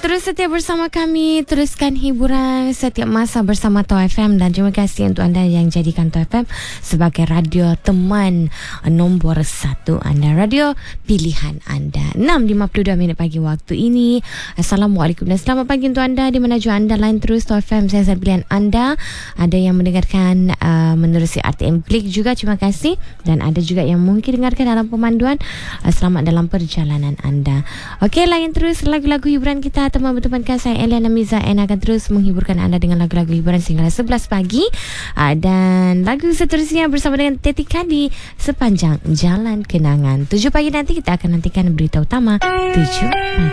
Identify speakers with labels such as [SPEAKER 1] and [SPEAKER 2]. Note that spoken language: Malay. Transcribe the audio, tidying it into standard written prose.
[SPEAKER 1] terus setia bersama kami, teruskan hiburan setiap masa bersama TOA FM, dan terima kasih untuk anda yang jadikan TOA FM sebagai radio teman nombor 1 anda, radio pilihan anda. 6.52 minit pagi waktu ini. Assalamualaikum dan selamat pagi untuk anda di mana jua anda lain terus TOA FM, saya pilihan anda. Ada yang mendengarkan menerusi RTM Klik juga, terima kasih, dan ada juga yang mungkin dengarkan dalam pemanduan. Selamat dalam perjalanan anda. Okey, layan terus lagu-lagu hiburan kita. Teman bertemankan saya Eliana Miza yang akan terus menghiburkan anda dengan lagu-lagu hiburan sehingga 11 pagi. Dan lagu seterusnya bersama dengan Teti Kadi, Sepanjang Jalan Kenangan. 7 pagi nanti kita akan nantikan berita utama 7 pagi.